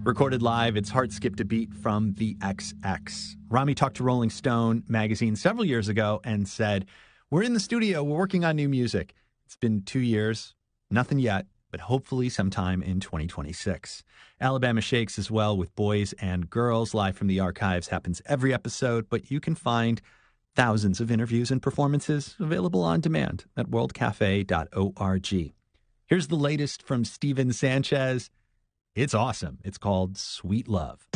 Recorded live, it's Heart Skipped a Beat from the XX. Rami talked to Rolling Stone magazine several years ago and said, "We're in the studio, we're working on new music. It's been 2 years, nothing yet, but hopefully sometime in 2026. Alabama Shakes as well with Boys and Girls. Live from the Archives happens every episode, but you can find thousands of interviews and performances available on demand at worldcafe.org. Here's the latest from Steven Sanchez. It's awesome. It's called Sweet Love.